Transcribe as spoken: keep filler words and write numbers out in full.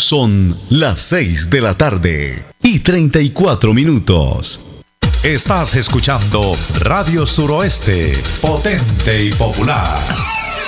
Son las seis de la tarde y treinta y cuatro minutos. Estás escuchando Radio Suroeste, potente y popular.